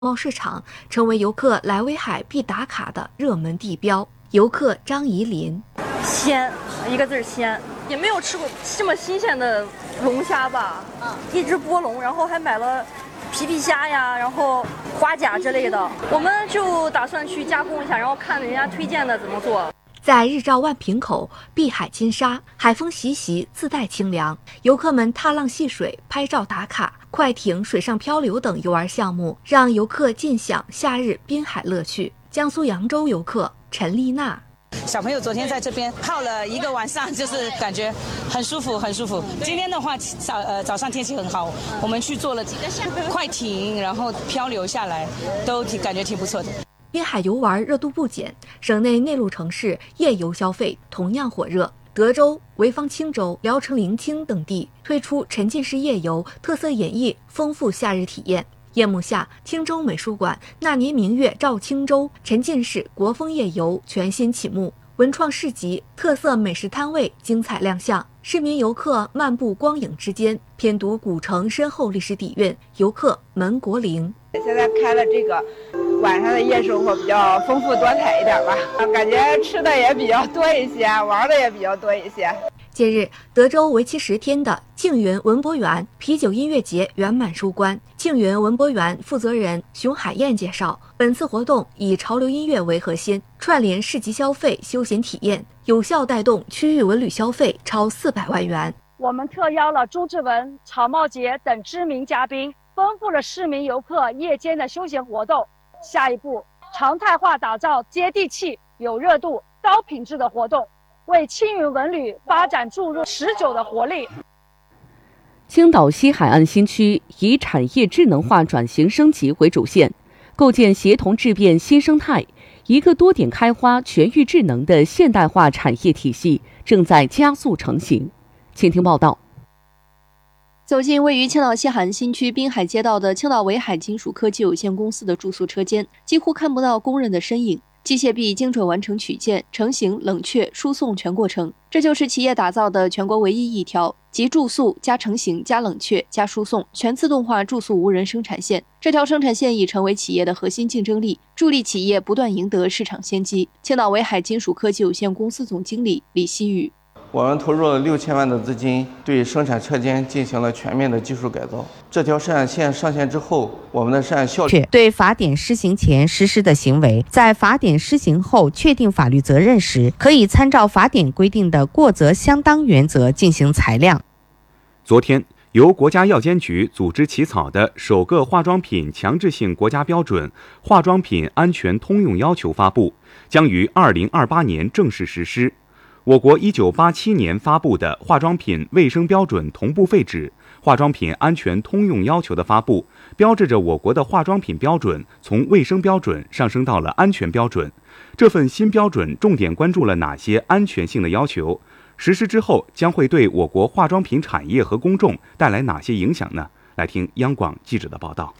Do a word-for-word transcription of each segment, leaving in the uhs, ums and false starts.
贸市场成为游客来威海必打卡的热门地标。游客张怡林： 鲜，一个字儿鲜，也没有吃过这么新鲜的龙虾吧？嗯，一只波龙，然后还买了皮皮虾呀，然后花甲之类的。我们就打算去加工一下，然后看人家推荐的怎么做。 在日照万坪口碧海金沙，海风习习，自带清凉。游客们踏浪戏水、拍照打卡、快艇水上漂流等游玩项目，让游客尽享夏日滨海乐趣。江苏扬州游客陈丽娜： 小朋友昨天在这边泡了一个晚上，就是感觉很舒服，很舒服。今天的话，早呃早上天气很好，我们去坐了快艇，然后漂流下来，都挺感觉挺不错的。 滨海游玩热度不减，省内内陆城市夜游消费同样火热。德州、潍坊青州、聊城临清等地推出沉浸式夜游，特色演绎丰富夏日体验。夜幕下，青州美术馆那年明月照青州沉浸式国风夜游全新启幕，文创市集、特色美食摊位精彩亮相。市民游客漫步光影之间，偏读古城深厚历史底蕴。游客门国玲： 现在开了这个晚上的夜生活比较丰富多彩一点吧，感觉吃的也比较多一些，玩的也比较多一些。 近日，德州为期十天的静云文博园啤酒音乐节圆满收官。静云文博园负责人熊海燕介绍，本次活动以潮流音乐为核心，串联市集消费、休闲体验，有效带动区域文旅消费超四百万元。 我们特邀了朱志文、草帽节等知名嘉宾，丰富了市民游客夜间的休闲活动。下一步，常态化打造接地气、有热度、高品质的活动，为青云文旅发展注入持久的活力。 青岛西海岸新区以产业智能化转型升级为主线，构建协同质变新生态，一个多点开花、全域智能的现代化产业体系正在加速成型。请听报道。 走进位于青岛西海岸新区滨海街道的青岛维海金属科技有限公司的住宿车间，几乎看不到工人的身影。机械臂精准完成取件、成型、冷却、输送全过程，这就是企业打造的全国唯一一条集注塑加成型加冷却加输送全自动化注塑无人生产线。这条生产线已成为企业的核心竞争力，助力企业不断赢得市场先机。青岛维海金属科技有限公司总经理李希宇： 我们投入了六千万的资金，对生产车间进行了全面的技术改造。这条生产线上线之后，我们的生产效率对法典施行前实施的行为，在法典施行后确定法律责任时，可以参照法典规定的过责相当原则进行裁量。 昨天，由国家药监局组织起草的首个化妆品强制性国家标准《化妆品安全通用要求》发布，将于二零二八年正式实施。我国一九八七年发布的化妆品卫生标准同步废止，化妆品安全通用要求的发布，标志着我国的化妆品标准从卫生标准上升到了安全标准。这份新标准重点关注了哪些安全性的要求？实施之后将会对我国化妆品产业和公众带来哪些影响呢？来听央广记者的报道。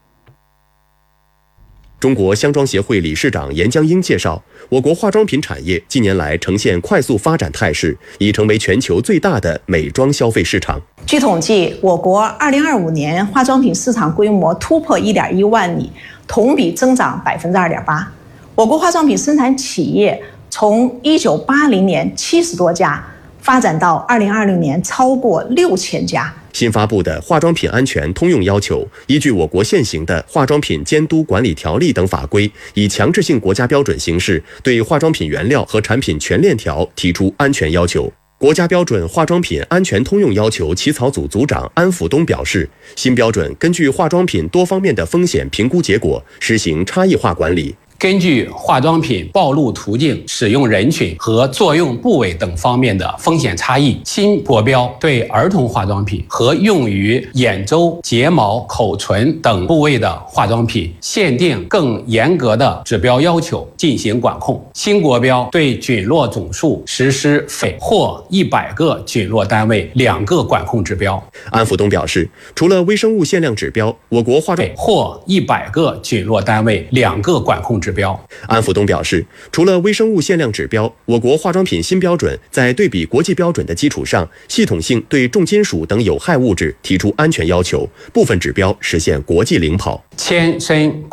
中国香妆协会理事长严江英介绍，我国化妆品产业近年来呈现快速发展态势，已成为全球最大的美妆消费市场。 据统计，我国二零二五年化妆品市场规模突破一点一万亿，同比增长百分之二点八。我国化妆品生产企业从一九八零年七十多家，发展到二零二零年超过六千家。 新发布的化妆品安全通用要求，依据我国现行的化妆品监督管理条例等法规，以强制性国家标准形式，对化妆品原料和产品全链条提出安全要求。国家标准化妆品安全通用要求起草组组长安福东表示，新标准根据化妆品多方面的风险评估结果，实行差异化管理。 根据化妆品暴露途径、使用人群和作用部位等方面的风险差异，新国标对儿童化妆品和用于眼周、睫毛、口唇等部位的化妆品限定更严格的指标要求进行管控。新国标对菌落总数实施每或一百个菌落单位两个管控指标。 安福东表示，除了微生物限量指标，我国化妆每或一百个菌落单位两个管控指标。指标。 安福东表示，除了微生物限量指标，我国化妆品新标准在对比国际标准的基础上，系统性对重金属等有害物质提出安全要求，部分指标实现国际领跑。 牵申